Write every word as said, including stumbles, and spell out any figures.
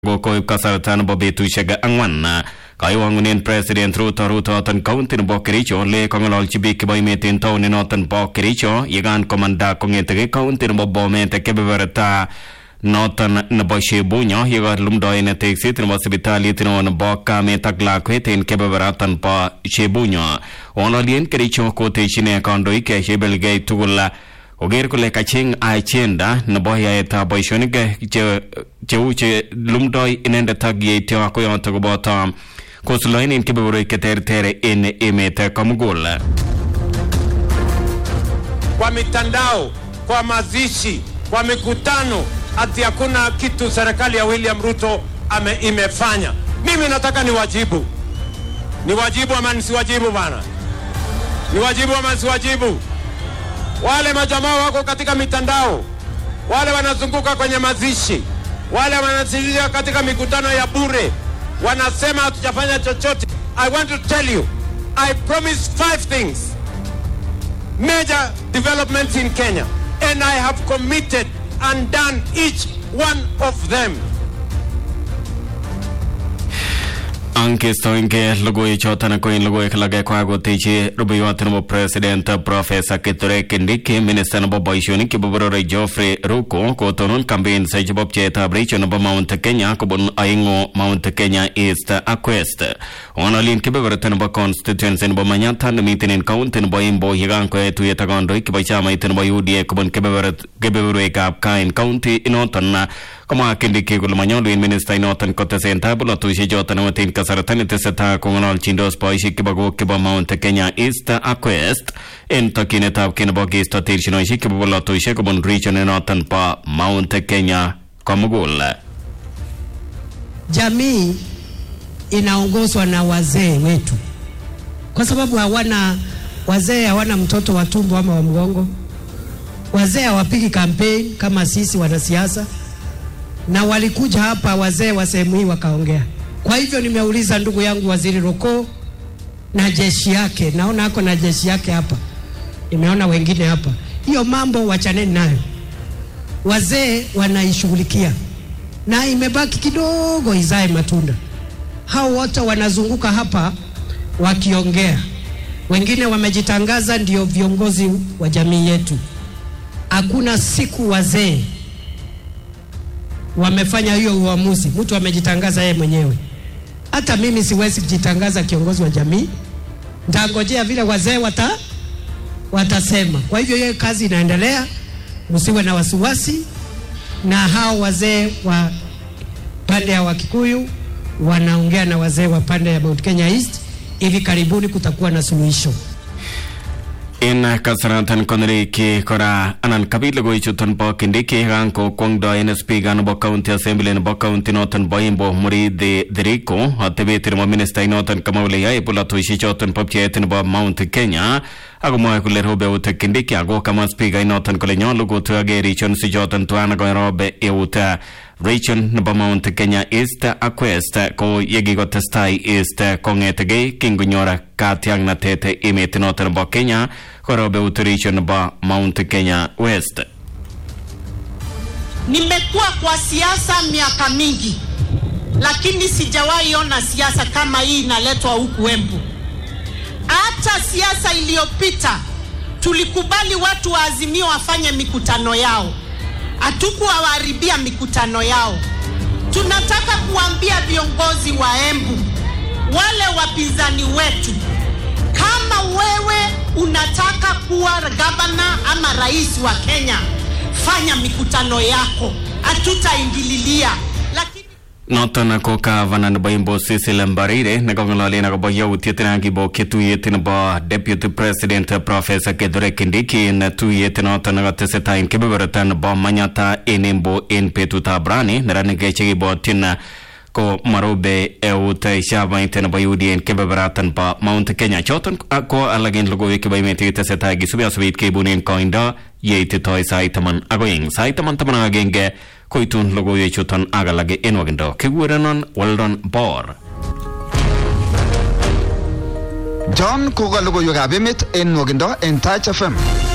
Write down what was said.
go koib kasarta nebo betusiek ang'wan. Kaiwangunen President Ruto Rutoton County nebo Kericho le kong'ololchi biik chebo emet en taoninoton bo Kericho yekan komanda kong'etege county nebo Bomet kebeberta noton nebo Shebunyo yekalumdoen teksit nebo sipitalit neo nebo kamet ak lakwet en kebeberatan bo Shebunyo. Ng'ololien Kericho kotechine kandoik chebelgei tugul oger kole kacheng agenda nebo yaetab boisionik cheu che lumdoi inendet ak yeityo koyoto koboto kosuloen en kebeberwek cheterter en emet komugul. Kwa mitandao, kwa mazishi, kwa mikutano, ati hakuna kitu serikali ya William Ruto ame imefanya. Mimi nataka ni wajibu. Ni wajibu ama nisiwajibu bana? Ni wajibu ama nisiwajibu? Wale majamaa wako katika mitandao, wale wanazunguka kwenye mazishi, wale wanashiriki katika mikutano ya bure, wanasema hatujafanya chochote. I want to tell you, I promised five things, major developments in Kenya, and I have committed and done each one of them. Anke stoinke logoy chotana koin logoy kalage kwa gotechi rubiyot nebo President Professor Kithure Kindiki Minister nebo boisionik kiboborore Geoffrey Ruko kotonon campaign sa jibob chetab region nebo Mount Kenya kobun aingo Mount Kenya East ak West. Onalin kiboborete nebo constituency nebo Manyatta mitinin county nebo Embu yegan ko etuyet akondo kibo chama nebo U D A kobun kiboborete kiboborwekab Kain County inoton kama Kindiki kole manyolu in minister inoton kotesenta bolotusiek choton wetin kasaratan teseta kong'ololchindos boisiek kibo kibo Mount Kenya East ak West en tokinetab kinebo kisto terchinoisiek kibo bolotusiek kobun region inoton po Mount Kenya komugul. Jamii inaongozwa na wazee wetu, kwa sababu hawana wazee, hawana mtoto wa tumbo ama wa mgongo. Wazee hawapigi campaign kama sisi wanasiasa, na walikuja hapa wazee wa sehemu hii wakaongea. Kwa hivyo nimeuliza ndugu yangu Waziri Roko na jeshi yake, naona hako na jeshi yake hapa, nimeona wengine hapa, hiyo mambo wachaneni nayo, wazee wanaishughulikia na imebaki kidogo izae matunda. Hao wote wanazunguka hapa wakiongea, wengine wamejitangaza ndio viongozi wa jamii yetu. Hakuna siku wazee wamefanya hiyo uamuzi, mtu amejitangaza yeye mwenyewe. Hata mimi siwezi kujitangaza kiongozi wa jamii, ndangojea vile wazee wata watasema. Kwa hivyo hiyo kazi inaendelea, msiwe na wasiwasi. Na hao wazee wa pande ya Wakikuyu wanaongea na wazee wa pande ya Mount Kenya East, hivi karibuni kutakuwa na suluhisho. In kasaratan konri ki kora anan kabile go ichuton po Kindiki gan ko kongdo N S P gan bo county assembly bo county noton bo Embu muri de Deriko atebet mo minister noton kamawle ya ibola to ichuton po chetin bo Mount Kenya ago mo kule robe ut Kindiki ago kama speaker noton kole nyolo go to age region si joton to ana go robe euta region nebo Mount Kenya East ak West ko yegi go testai East kongetege kingunyora katiang na tete emet noton nebo Kenya korobe ut region nebo Mount Kenya West. Nimekuwa kwa siasa miaka mingi, lakini sijawahi ona siasa kama hii inaletwa huku Embu. Hata siasa iliyopita tulikubali watu wa Azimio wafanye mikutano yao, hatukuwaharibia mikutano yao. Tunataka kuambia viongozi wa Embu, wale wapinzani wetu, kama wewe unataka kuwa gavana ama rais wa Kenya, fanya mikutano yako, hatutaingililia. Lakini noton ko gavana nebo Embu Cecily Mbarire nekong'ololen akobo yautiet nekibo ketuyet nebo Deputy President Professor Kithure Kindiki en tuyet noton nekotesetai en kebeberta nebo Manyatta en Embu en betutab rani. Neranik chekibwotyin ko marobe eut shabait nebo U D A en kebeberatan bo Mount Kenya. Choton ko alak en logoiwek chebo emet chetesetai kisubi asubit keibunen koindo yeititoi sait taman ak oeng. Sait taman taman ak agenge koitun logoiwek chuton ak alak en wakindo. Kikurenon Weldon Bor. John koka logoiwekab emet en wakindo en Touch F M.